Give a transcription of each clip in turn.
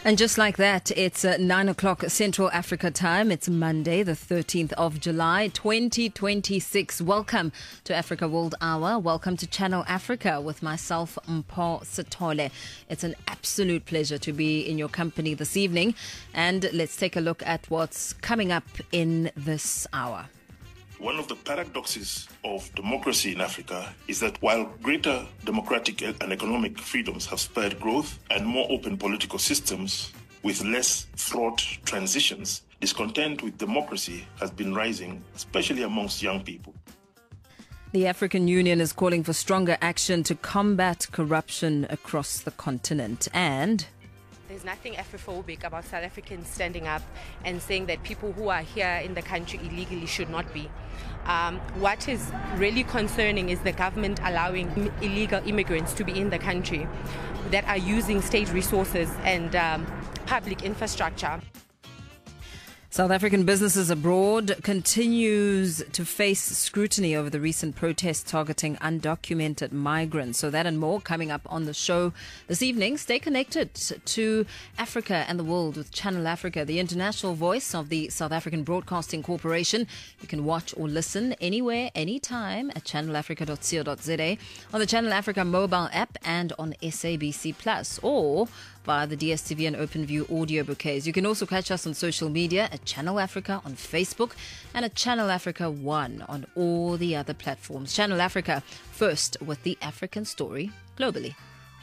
And just like that, it's 9 o'clock Central Africa time. It's Monday, the 13th of July, 2026. Welcome to Africa World Hour. Welcome to Channel Africa with myself, Mpho Sithole. It's an absolute pleasure to be in your company this evening. And let's take a look at what's coming up in this hour. One of the paradoxes of democracy in Africa is that while greater democratic and economic freedoms have spurred growth and more open political systems with less fraught transitions, discontent with democracy has been rising, especially amongst young people. The African Union is calling for stronger action to combat corruption across the continent. And there's nothing Afrophobic about South Africans standing up and saying that people who are here in the country illegally should not be. What is really concerning is the government allowing illegal immigrants to be in the country that are using state resources and public infrastructure. South African businesses abroad continues to face scrutiny over the recent protests targeting undocumented migrants. So that and more coming up on the show this evening. Stay connected to Africa and the world with Channel Africa, the international voice of the South African Broadcasting Corporation. You can watch or listen anywhere, anytime at channelafrica.co.za, on the Channel Africa mobile app and on SABC Plus, or via the DSTV and OpenView audio bouquets. You can also catch us on social media at Channel Africa on Facebook and at Channel Africa 1 on all the other platforms. Channel Africa, first with the African story globally.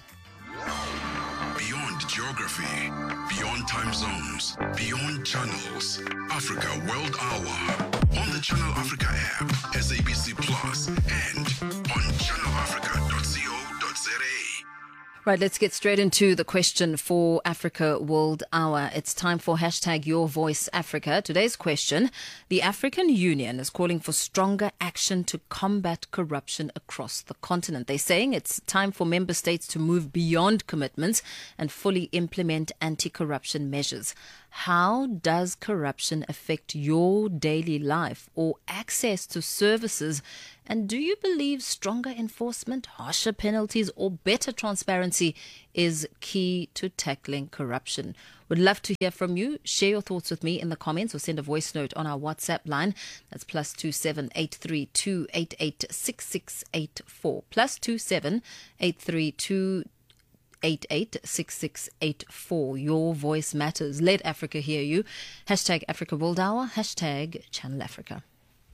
Beyond geography, beyond time zones, beyond channels. Africa World Hour on the Channel Africa app, SABC Plus, and on channelafrica.co.za. Right, let's get straight into the question for Africa World Hour. It's time for hashtag Your Voice Africa. Today's question: the African Union is calling for stronger action to combat corruption across the continent. They're saying it's time for member states to move beyond commitments and fully implement anti-corruption measures. How does corruption affect your daily life or access to services? And do you believe stronger enforcement, harsher penalties, or better transparency is key to tackling corruption? Would love to hear from you. Share your thoughts with me in the comments or send a voice note on our WhatsApp line. That's +27 832 886684. +27 832 886684. Your voice matters. Let Africa hear you. Hashtag Africa World Hour. Hashtag Channel Africa.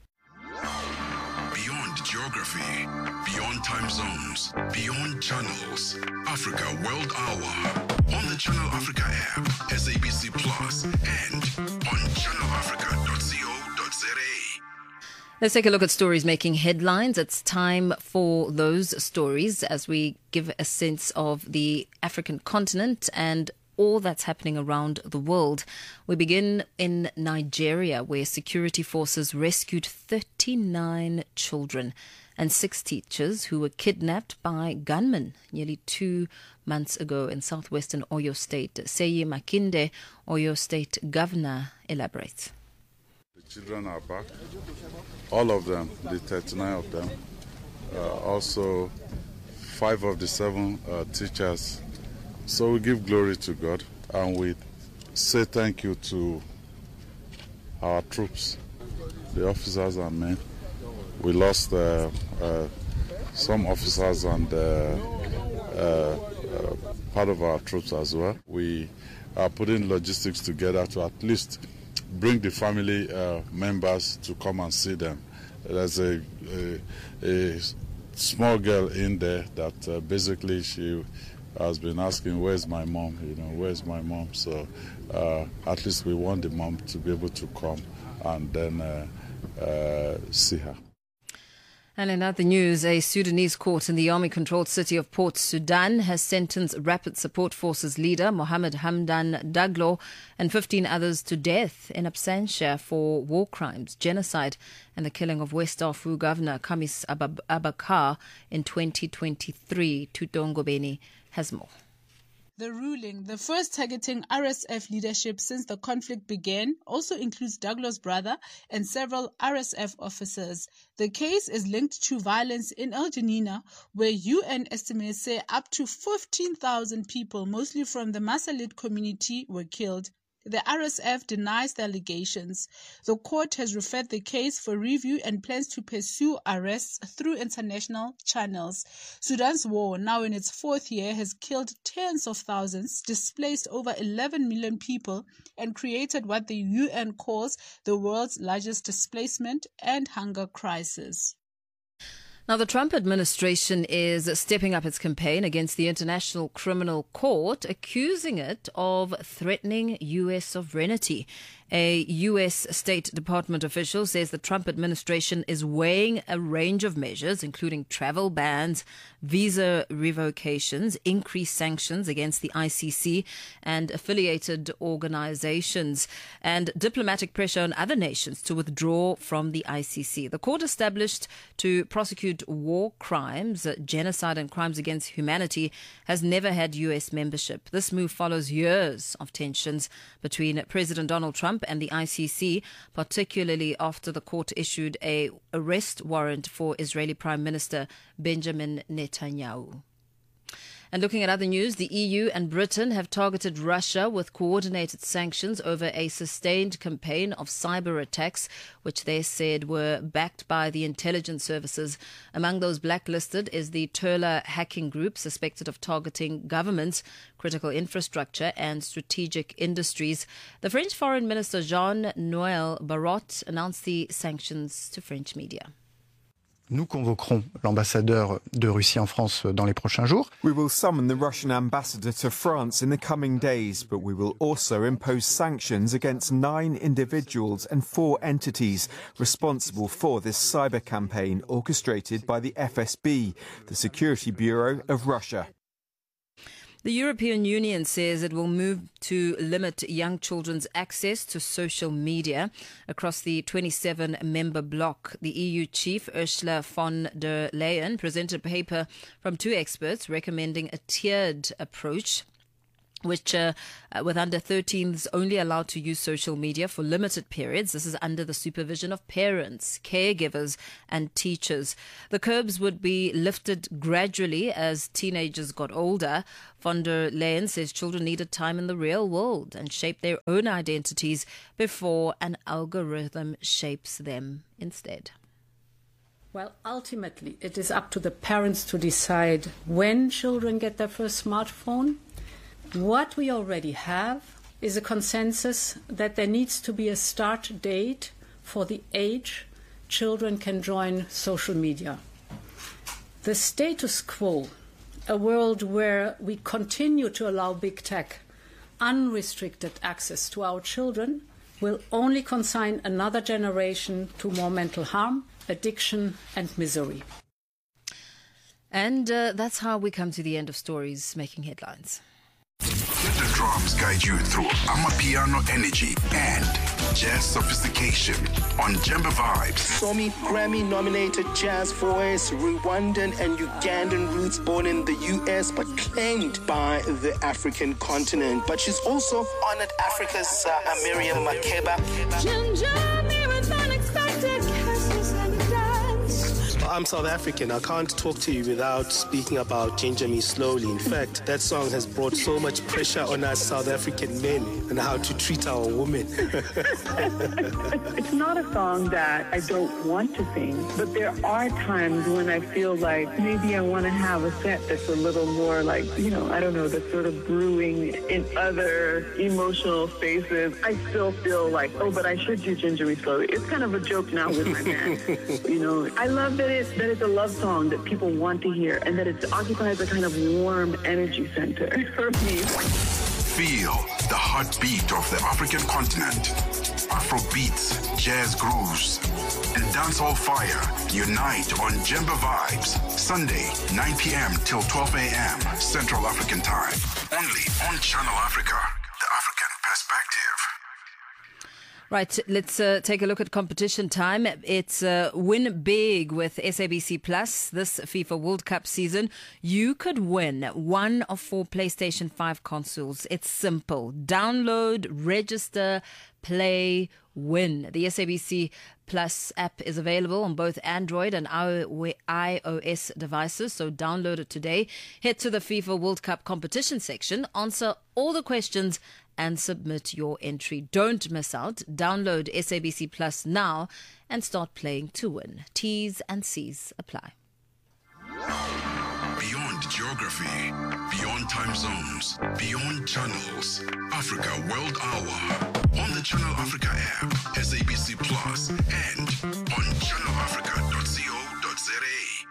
Beyond geography, beyond time zones, beyond channels. Africa World Hour on the Channel Africa app, SABC Plus, and on channelafrica.co.za. Let's take a look at stories making headlines. It's time for those stories as we give a sense of the African continent and all that's happening around the world. We begin in Nigeria, where security forces rescued 39 children and 6 teachers who were kidnapped by gunmen nearly 2 months ago in southwestern Oyo State. Seyi Makinde, Oyo State Governor, elaborates. The children are back, all of them, the 39 of them. Also, 5 of the 7 teachers. So we give glory to God and we say thank you to our troops, the officers and men. We lost some officers and part of our troops as well. We are putting logistics together to at least bring the family members to come and see them. There's a small girl in there that basically she has been asking, where's my mom? Where's my mom? So at least we want the mom to be able to come and then see her. And in other news, a Sudanese court in the army-controlled city of Port Sudan has sentenced Rapid Support Forces leader Mohammed Hamdan Daglo and 15 others to death in absentia for war crimes, genocide, and the killing of West Darfur Governor Khamis Abakar in 2023. Tuto Ngobeni has more. The ruling, the first targeting RSF leadership since the conflict began, also includes Daglo's brother and several RSF officers. The case is linked to violence in El Geneina, where UN estimates say up to 15,000 people, mostly from the Masalit community, were killed. The RSF denies the allegations. The court has referred the case for review and plans to pursue arrests through international channels. Sudan's war, now in its fourth year, has killed tens of thousands, displaced over 11 million people, and created what the UN calls the world's largest displacement and hunger crisis. Now, the Trump administration is stepping up its campaign against the International Criminal Court, accusing it of threatening U.S. sovereignty. A U.S. State Department official says the Trump administration is weighing a range of measures, including travel bans, visa revocations, increased sanctions against the ICC and affiliated organizations, and diplomatic pressure on other nations to withdraw from the ICC. The court, established to prosecute war crimes, genocide and crimes against humanity, has never had U.S. membership. This move follows years of tensions between President Donald Trump and the ICC, particularly after the court issued an arrest warrant for Israeli Prime Minister Benjamin Netanyahu. And looking at other news, the EU and Britain have targeted Russia with coordinated sanctions over a sustained campaign of cyber attacks, which they said were backed by the intelligence services. Among those blacklisted is the Turla hacking group, suspected of targeting governments, critical infrastructure and strategic industries. The French Foreign Minister Jean-Noël Barrot announced the sanctions to French media. Nous convoquerons l'ambassadeur de Russie en France dans les prochains jours. We will summon the Russian ambassador to France in the coming days, but we will also impose sanctions against 9 individuals and 4 entities responsible for this cyber campaign orchestrated by the FSB, the Security Bureau of Russia. The European Union says it will move to limit young children's access to social media across the 27-member bloc. The EU chief, Ursula von der Leyen, presented a paper from 2 experts recommending a tiered approach, which with under 13s only allowed to use social media for limited periods. This is under the supervision of parents, caregivers and teachers. The curbs would be lifted gradually as teenagers got older. Von der Leyen says children needed time in the real world and shape their own identities before an algorithm shapes them instead. Well, ultimately, it is up to the parents to decide when children get their first smartphone. What we already have is a consensus that there needs to be a start date for the age children can join social media. The status quo, a world where we continue to allow big tech unrestricted access to our children, will only consign another generation to more mental harm, addiction and misery. And that's how we come to the end of stories making headlines. Let the drums guide you through Amapiano energy and jazz sophistication on Jemba Vibes. Somi Grammy-nominated jazz voice, Rwandan and Ugandan roots, born in the U.S. but claimed by the African continent. But she's also honored Africa's Miriam Makeba. I'm South African. I can't talk to you without speaking about Ginger Me Slowly. In fact, that song has brought so much pressure on us South African men and how to treat our women. It's not a song that I don't want to sing, but there are times when I feel like maybe I want to have a set that's a little more like, I don't know, that's sort of brewing in other emotional spaces. I still feel like, but I should do Ginger Me Slowly. It's kind of a joke now with my man. I love that it's a love song that people want to hear and that it occupies a kind of warm energy center for me. Feel the heartbeat of the African continent. Afro beats, jazz grooves, and dancehall fire unite on Jemba Vibes. Sunday, 9 p.m. till 12 a.m. Central African Time. Only on Channel Africa, the African perspective. Right, let's take a look at competition time. It's win big with SABC Plus this FIFA World Cup season. You could win one of 4 PlayStation 5 consoles. It's simple. Download, register, play, win. The SABC Plus app is available on both Android and iOS devices, so download it today. Head to the FIFA World Cup competition section, answer all the questions and submit your entry. Don't miss out. Download SABC Plus now and start playing to win. T's and C's apply. Beyond geography, beyond time zones, beyond channels. Africa World Hour on the Channel Africa app, SABC Plus, and on channelafrica.co.za.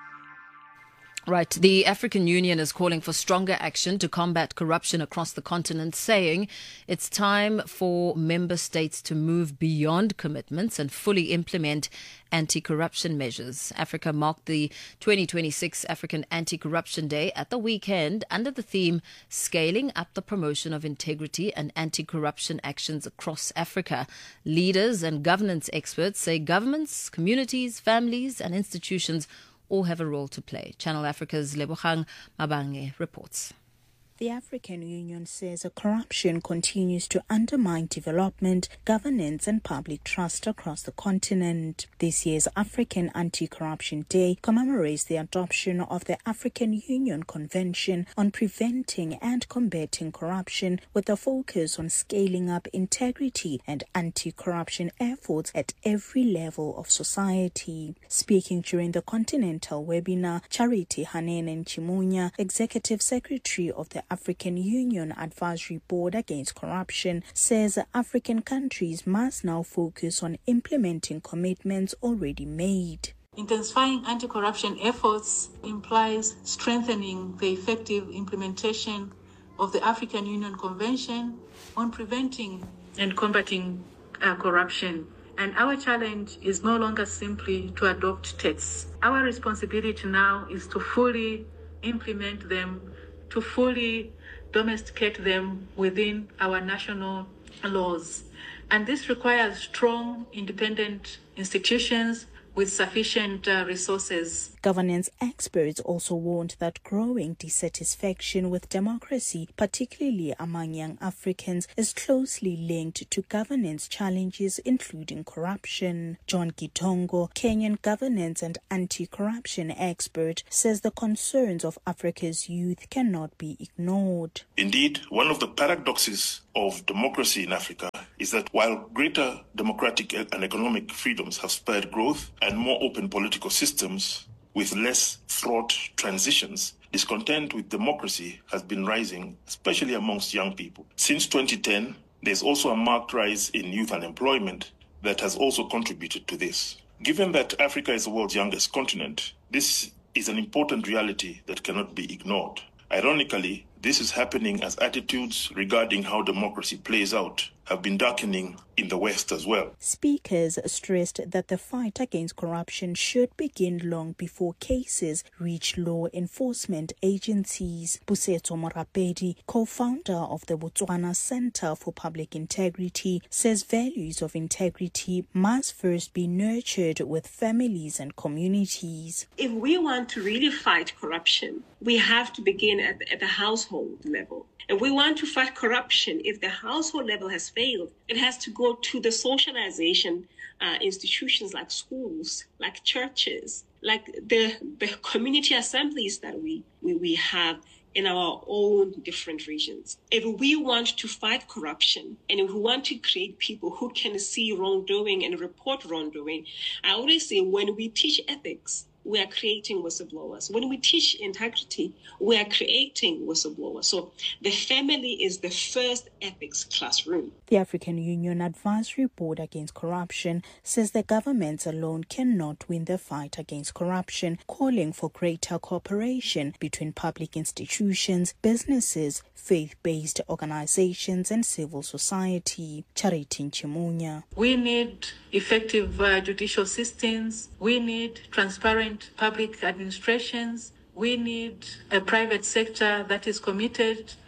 Right. The African Union is calling for stronger action to combat corruption across the continent, saying it's time for member states to move beyond commitments and fully implement anti-corruption measures. Africa marked the 2026 African Anti-Corruption Day at the weekend under the theme Scaling Up the Promotion of Integrity and Anti-Corruption Actions Across Africa. Leaders and governance experts say governments, communities, families and institutions all have a role to play. Channel Africa's Lebogang Mabange reports. The African Union says corruption continues to undermine development, governance and public trust across the continent. This year's African Anti-Corruption Day commemorates the adoption of the African Union Convention on Preventing and Combating Corruption, with a focus on scaling up integrity and anti-corruption efforts at every level of society. Speaking during the continental webinar, Charity Hanene Chimunya, Executive Secretary of the African Union Advisory Board Against Corruption, says African countries must now focus on implementing commitments already made. Intensifying anti-corruption efforts implies strengthening the effective implementation of the African Union Convention on Preventing and Combating Corruption. And our challenge is no longer simply to adopt texts. Our responsibility now is to fully implement them, to fully domesticate them within our national laws. And this requires strong, independent institutions with sufficient resources. Governance experts also warned that growing dissatisfaction with democracy, particularly among young Africans, is closely linked to governance challenges, including corruption. John Gitongo, Kenyan governance and anti-corruption expert, says the concerns of Africa's youth cannot be ignored. Indeed, one of the paradoxes of democracy in Africa is that while greater democratic and economic freedoms have spurred growth and more open political systems with less fraught transitions, discontent with democracy has been rising, especially amongst young people. Since 2010, there's also a marked rise in youth unemployment that has also contributed to this. Given that Africa is the world's youngest continent, this is an important reality that cannot be ignored. Ironically, this is happening as attitudes regarding how democracy plays out have been darkening in the West as well. Speakers stressed that the fight against corruption should begin long before cases reach law enforcement agencies. Pusetso Morapedi, co-founder of the Botswana Center for Public Integrity, says values of integrity must first be nurtured with families and communities. If we want to really fight corruption, we have to begin at the household level. If we want to fight corruption, if the household level has failed, it has to go to the socialization institutions like schools, like churches, like the community assemblies that we have in our own different regions. If we want to fight corruption and if we want to create people who can see wrongdoing and report wrongdoing, I always say when we teach ethics, we are creating whistleblowers. When we teach integrity, we are creating whistleblowers. So the family is the first ethics classroom. The African Union Advisory Board Against Corruption says the governments alone cannot win the fight against corruption, calling for greater cooperation between public institutions, businesses, faith-based organizations and civil society. Charity Chimunya. We need effective judicial systems. We need transparent public administrations. We need a private sector that is committed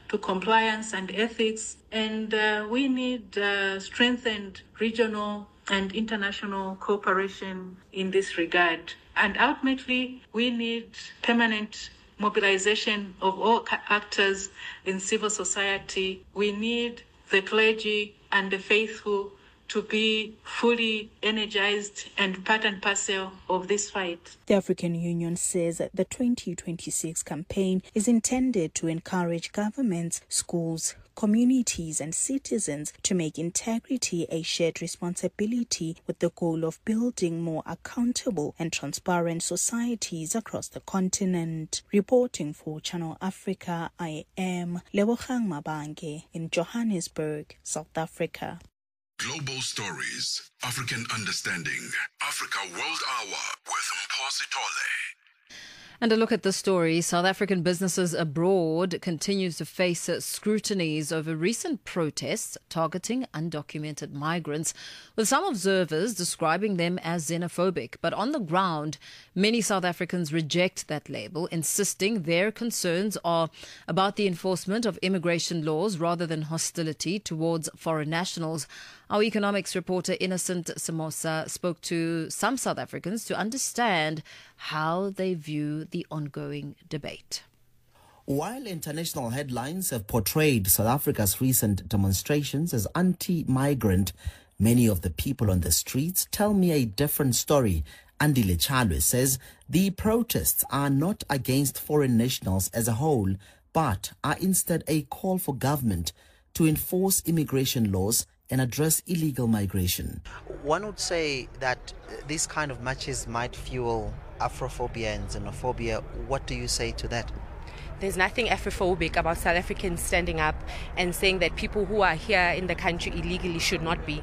to compliance and ethics, and we need strengthened regional and international cooperation in this regard. And ultimately, we need permanent mobilization of all actors in civil society. We need the clergy and the faithful to be fully energized and part and parcel of this fight. The African Union says that the 2026 campaign is intended to encourage governments, schools, communities and citizens to make integrity a shared responsibility, with the goal of building more accountable and transparent societies across the continent. Reporting for Channel Africa, I am Lebogang Mabange in Johannesburg, South Africa. Global Stories, African Understanding, Africa World Hour with Mphosi Tole. And a look at the story. South African businesses abroad continues to face scrutinies over recent protests targeting undocumented migrants, with some observers describing them as xenophobic. But on the ground, many South Africans reject that label, insisting their concerns are about the enforcement of immigration laws rather than hostility towards foreign nationals. Our economics reporter Innocent Samosa spoke to some South Africans to understand how they view the ongoing debate. While international headlines have portrayed South Africa's recent demonstrations as anti-migrant, many of the people on the streets tell me a different story. Andile Chalwe says the protests are not against foreign nationals as a whole, but are instead a call for government to enforce immigration laws and address illegal migration. One would say that these kind of marches might fuel Afrophobia and xenophobia. What do you say to that? There's nothing Afrophobic about South Africans standing up and saying that people who are here in the country illegally should not be.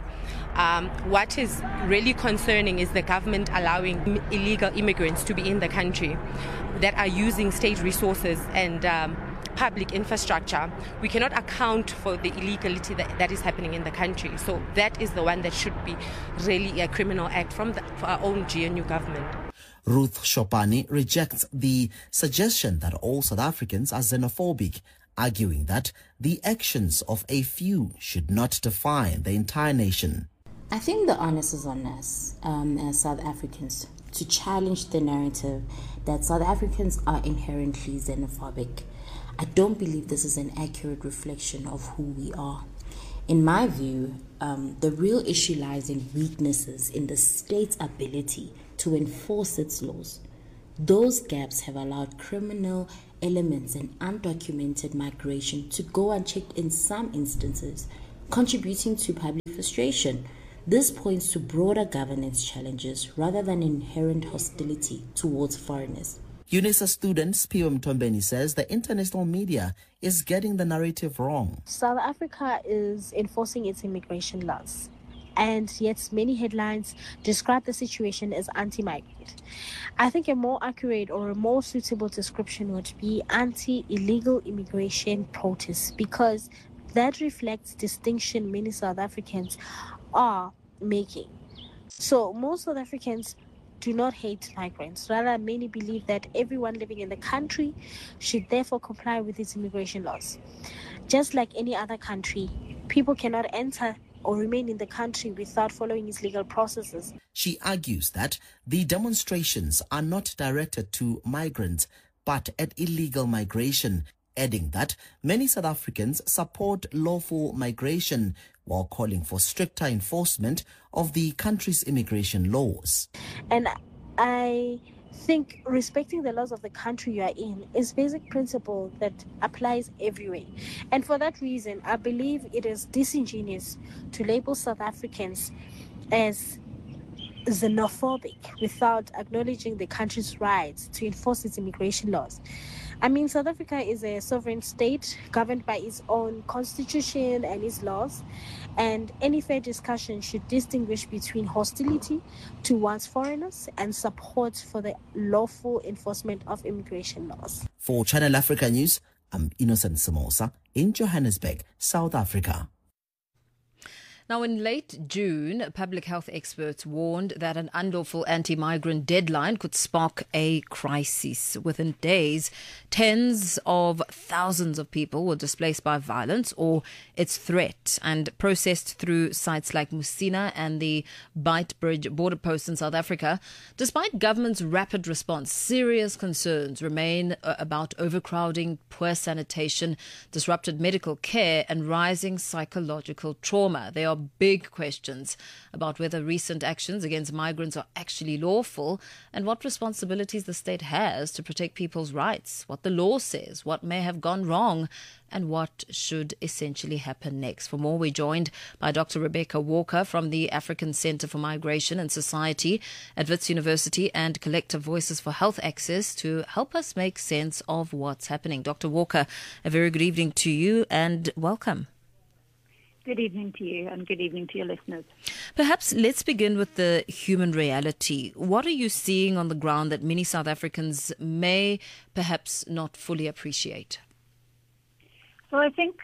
What is really concerning is the government allowing illegal immigrants to be in the country that are using state resources and public infrastructure. We cannot account for the illegality that is happening in the country. So that is the one that should be really a criminal act for our own GNU government. Ruth Chopani rejects the suggestion that all South Africans are xenophobic, arguing that the actions of a few should not define the entire nation. I think the onus is on us as South Africans to challenge the narrative that South Africans are inherently xenophobic. I don't believe this is an accurate reflection of who we are. In my view, the real issue lies in weaknesses in the state's ability to enforce its laws. Those gaps have allowed criminal elements and undocumented migration to go unchecked in some instances, contributing to public frustration. This points to broader governance challenges rather than inherent hostility towards foreigners. UNISA student Sphiwe Mtombeni says the international media is getting the narrative wrong. South Africa is enforcing its immigration laws, and yet many headlines describe the situation as anti-migrant. I think a more accurate or a more suitable description would be anti-illegal immigration protests, because that reflects distinction many South Africans are making. So most South Africans do not hate migrants. Rather, many believe that everyone living in the country should therefore comply with its immigration laws. Just like any other country, people cannot enter or remain in the country without following its legal processes. She argues that the demonstrations are not directed to migrants, but at illegal migration, adding that many South Africans support lawful migration while calling for stricter enforcement of the country's immigration laws. And I think respecting the laws of the country you are in is a basic principle that applies everywhere. And for that reason, I believe it is disingenuous to label South Africans as xenophobic without acknowledging the country's rights to enforce its immigration laws. I mean, South Africa is a sovereign state governed by its own constitution and its laws, and any fair discussion should distinguish between hostility towards foreigners and support for the lawful enforcement of immigration laws. For Channel Africa News, I'm Innocent Samosa in Johannesburg, South Africa. Now, in late June, public health experts warned that an unlawful anti-migrant deadline could spark a crisis. Within days, tens of thousands of people were displaced by violence or its threat and processed through sites like Musina and the Beitbridge border post in South Africa. Despite government's rapid response, serious concerns remain about overcrowding, poor sanitation, disrupted medical care and rising psychological trauma. There are big questions about whether recent actions against migrants are actually lawful and what responsibilities the state has to protect people's rights, what the law says, what may have gone wrong, and what should essentially happen next. For more, we're joined by Dr. Rebecca Walker from the African Centre for Migration and Society at Wits University and Collective Voices for Health Access to help us make sense of what's happening. Dr. Walker, a very good evening to you and welcome. Good evening to you and good evening to your listeners. Perhaps let's begin with the human reality. What are you seeing on the ground that many South Africans may perhaps not fully appreciate? So I think,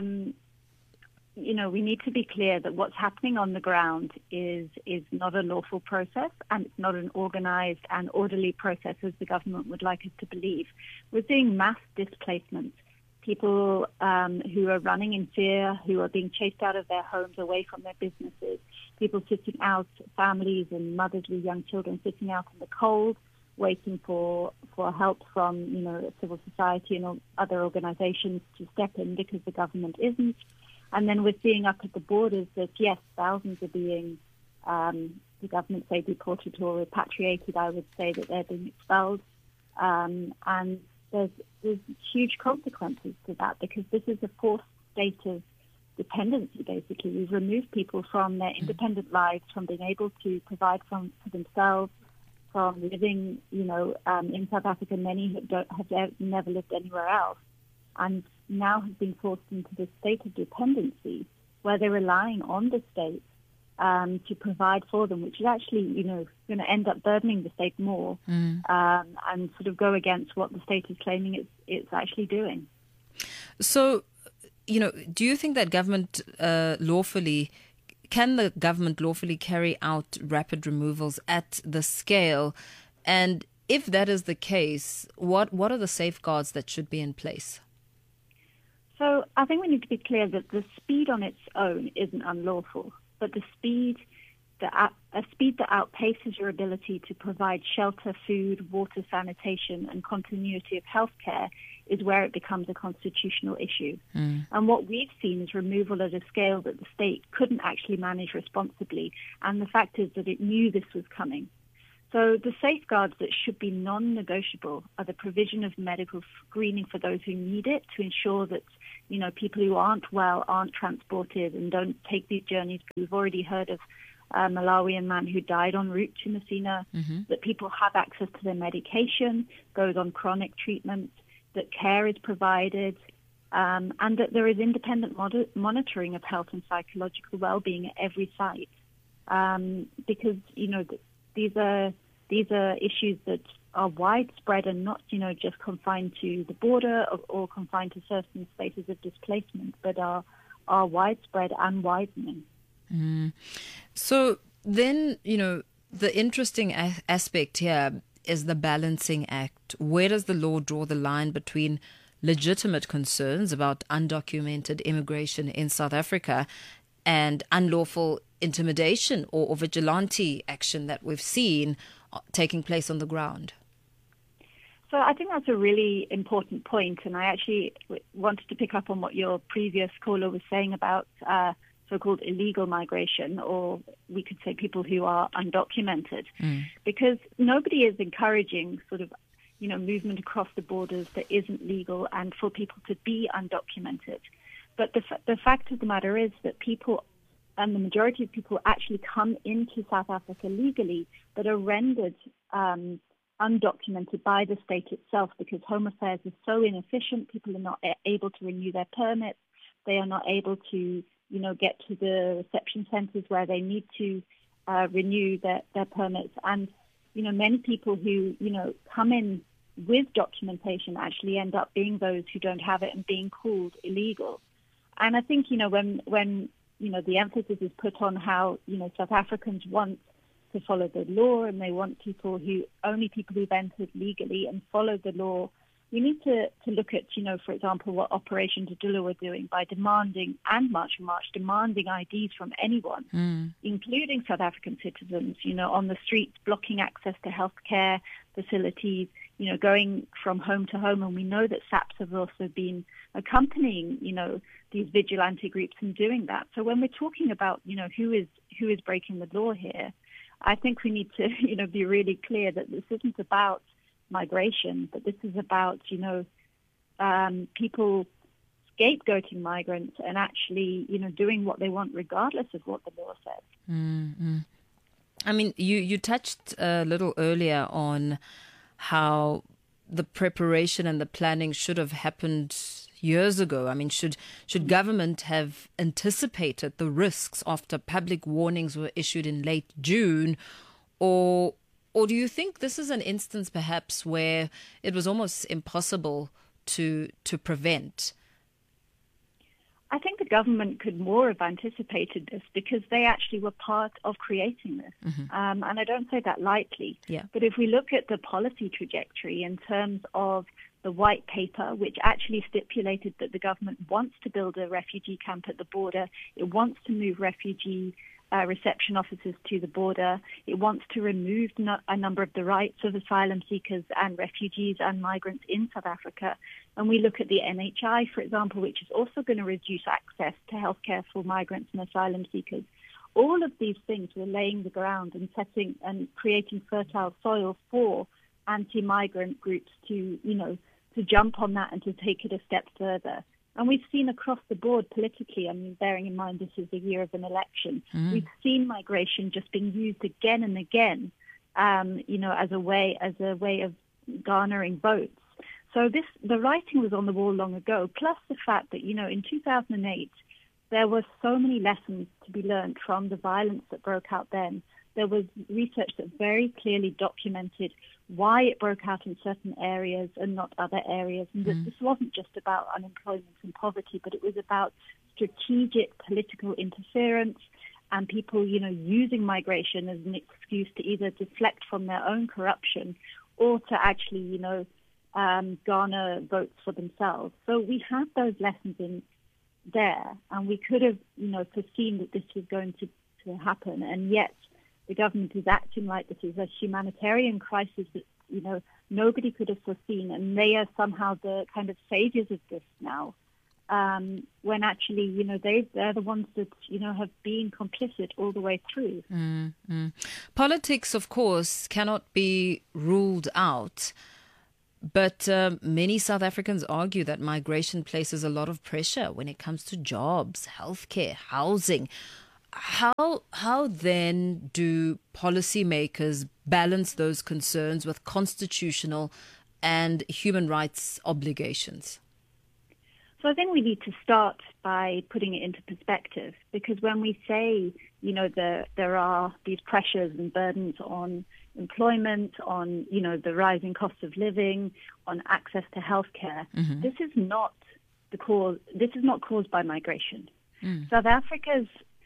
we need to be clear that what's happening on the ground is not a lawful process and it's not an organized and orderly process as the government would like us to believe. We're seeing mass displacements. People who are running in fear, who are being chased out of their homes, away from their businesses, people sitting out, families and mothers with young children sitting out in the cold, waiting for help from, civil society and other organizations to step in because the government isn't. And then we're seeing up at the borders that, yes, thousands are being, the government say deported or repatriated. I would say that they're being expelled. And there's huge consequences to that because this is a forced state of dependency, basically. We've removed people from their independent lives, from being able to provide for themselves, from living, in South Africa. Many have never lived anywhere else and now have been forced into this state of dependency where they're relying on the state to provide for them, which is actually, going to end up burdening the state more and sort of go against what the state is claiming it's actually doing. So, do you think that government can the government lawfully carry out rapid removals at the scale? And if that is the case, what are the safeguards that should be in place? So I think we need to be clear that the speed on its own isn't unlawful. But a speed that outpaces your ability to provide shelter, food, water, sanitation, and continuity of healthcare is where it becomes a constitutional issue. And what we've seen is removal at a scale that the state couldn't actually manage responsibly. And the fact is that it knew this was coming. So the safeguards that should be non-negotiable are the provision of medical screening for those who need it to ensure that, people who aren't well aren't transported and don't take these journeys. We've already heard of a Malawian man who died en route to Messina, that people have access to their medication, goes on chronic treatment, that care is provided, and that there is independent monitoring of health and psychological well-being at every site. Because, these are issues that are widespread and not, just confined to the border or confined to certain spaces of displacement, but are widespread and widening. So then, the interesting aspect here is the balancing act. Where does the law draw the line between legitimate concerns about undocumented immigration in South Africa and unlawful intimidation or vigilante action that we've seen taking place on the ground? So I think that's a really important point, and I actually wanted to pick up on what your previous caller was saying about so-called illegal migration, or we could say people who are undocumented, because nobody is encouraging sort of, movement across the borders that isn't legal and for people to be undocumented. But the fact of the matter is that people, and the majority of people actually come into South Africa legally, but are rendered undocumented by the state itself because Home Affairs is so inefficient. People are not able to renew their permits. They are not able to, get to the reception centres where they need to renew their permits. And, many people who, come in with documentation actually end up being those who don't have it and being called illegal. And I think, when the emphasis is put on how, South Africans want to follow the law, and they want only people who've entered legally and followed the law. We need to look at, for example, what Operation Dudula were doing by demanding IDs from anyone, including South African citizens, on the streets, blocking access to healthcare facilities, going from home to home. And we know that SAPS have also been accompanying, these vigilante groups in doing that. So when we're talking about, who is breaking the law here, I think we need to, be really clear that this isn't about migration, but this is about, people scapegoating migrants and actually, doing what they want regardless of what the law says. Mm-hmm. I mean, you touched a little earlier on how the preparation and the planning should have happened years ago. I mean, should government have anticipated the risks after public warnings were issued in late June, or do you think this is an instance perhaps where it was almost impossible to prevent? I think the government could more have anticipated this because they actually were part of creating this. Mm-hmm. And I don't say that lightly. Yeah. But if we look at the policy trajectory in terms of the white paper, which actually stipulated that the government wants to build a refugee camp at the border, it wants to move refugee reception officers to the border. It wants to remove a number of the rights of asylum seekers and refugees and migrants in South Africa. And we look at the NHI, for example, which is also going to reduce access to healthcare for migrants and asylum seekers. All of these things were laying the ground and setting and creating fertile soil for anti-migrant groups to jump on that and to take it a step further. And we've seen across the board politically, I mean, bearing in mind this is the year of an election, we've seen migration just being used again and again, as a way of garnering votes. So the writing was on the wall long ago, plus the fact that, in 2008, there were so many lessons to be learned from the violence that broke out then. There was research that very clearly documented why it broke out in certain areas and not other areas. And this wasn't just about unemployment and poverty, but it was about strategic political interference and people, using migration as an excuse to either deflect from their own corruption or to actually, garner votes for themselves. So we have those lessons in there, and we could have, foreseen that this was going to happen, and yet the government is acting like this is a humanitarian crisis that, nobody could have foreseen, and they are somehow the kind of saviors of this now, when actually, they're the ones that, have been complicit all the way through. Mm-hmm. Politics, of course, cannot be ruled out, but many South Africans argue that migration places a lot of pressure when it comes to jobs, healthcare, housing. How then do policymakers balance those concerns with constitutional and human rights obligations? So I think we need to start by putting it into perspective, because when we say, there are these pressures and burdens on employment, on, the rising cost of living, on access to healthcare, this is not caused by migration. South Africa's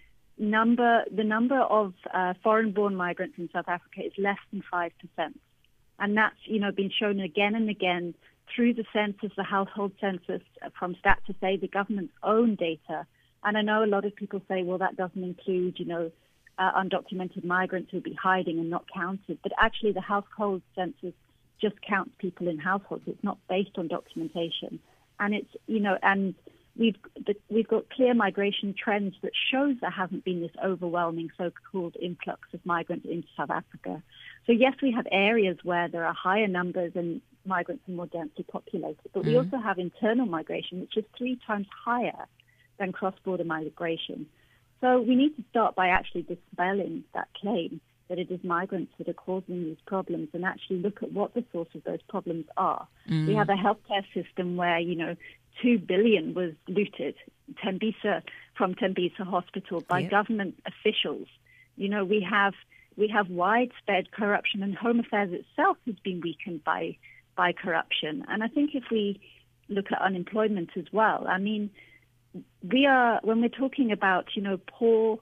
the number of foreign-born migrants in South Africa is less than 5%. And that's, been shown again and again through the census, the household census, from Stat2Sa, the government's own data. And I know a lot of people say, well, that doesn't include, undocumented migrants who'll be hiding and not counted. But actually, the household census just counts people in households. It's not based on documentation. And it's, and we've got clear migration trends that shows there hasn't been this overwhelming so-called influx of migrants into South Africa. So yes, we have areas where there are higher numbers and migrants are more densely populated, but we also have internal migration, which is 3 times higher than cross-border migration. So we need to start by actually dispelling that claim that it is migrants that are causing these problems and actually look at what the source of those problems are. We have a healthcare system where, 2 billion was looted from Tembisa Hospital by government officials. We have widespread corruption, and Home Affairs itself has been weakened by corruption. And I think if we look at unemployment as well, I mean, when we're talking about, poor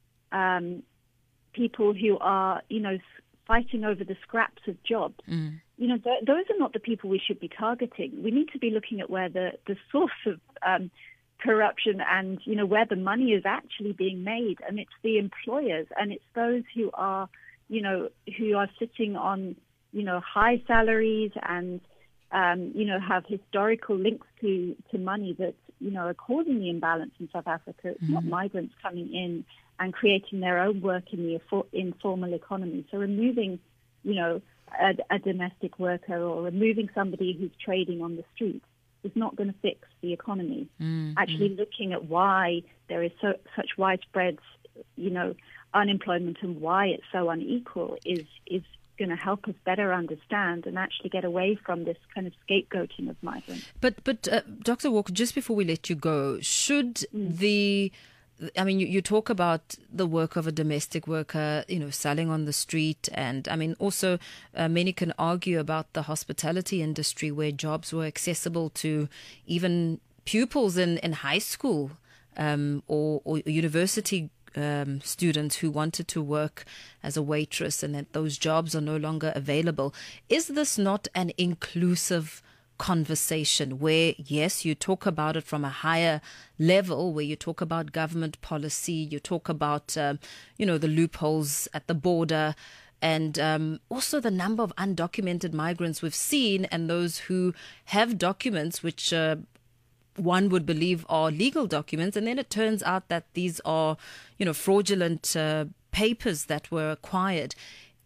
people who are, fighting over the scraps of jobs, those are not the people we should be targeting. We need to be looking at where the source of corruption and, where the money is actually being made. And it's the employers, and it's those who are, who are sitting on, high salaries and, have historical links to money that, are causing the imbalance in South Africa. It's not migrants coming in and creating their own work in the informal economy. So removing, a domestic worker or removing somebody who's trading on the street is not going to fix the economy. Actually looking at why there is such widespread, unemployment and why it's so unequal is going to help us better understand and actually get away from this kind of scapegoating of migrants. But Dr. Walker, just before we let you go, should you talk about the work of a domestic worker, selling on the street. And also many can argue about the hospitality industry where jobs were accessible to even pupils in high school or university students who wanted to work as a waitress, and that those jobs are no longer available. Is this not an inclusive conversation where, yes, you talk about it from a higher level, where you talk about government policy, you talk about, the loopholes at the border, and also the number of undocumented migrants we've seen, and those who have documents which one would believe are legal documents, and then it turns out that these are, fraudulent papers that were acquired.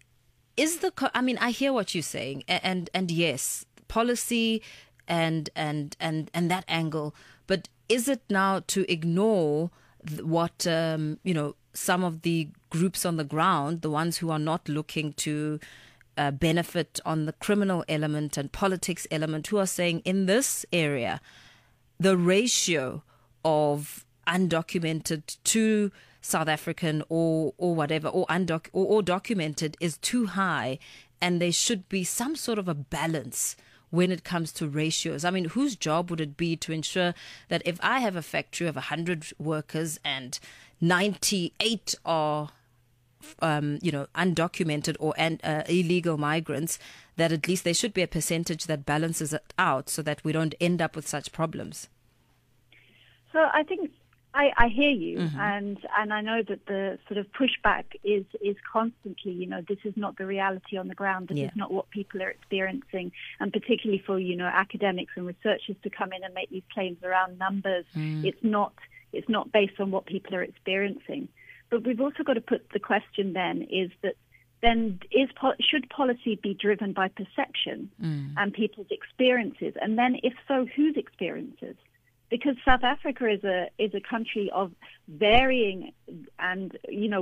I hear what you're saying, and yes, policy and that angle, but is it now to ignore what some of the groups on the ground, the ones who are not looking to benefit on the criminal element and politics element, who are saying in this area the ratio of undocumented to South African or whatever, or documented is too high, and there should be some sort of a balance when it comes to ratios? Whose job would it be to ensure that if I have a factory of 100 workers and 98 are undocumented or illegal migrants, that at least there should be a percentage that balances it out so that we don't end up with such problems? So I think I hear you, and I know that the sort of pushback is constantly, this is not the reality on the ground. This is not what people are experiencing, and particularly for academics and researchers to come in and make these claims around numbers. It's not based on what people are experiencing. But we've also got to put the question should policy be driven by perception and people's experiences? And then if so, whose experiences? Because South Africa is a country of varying and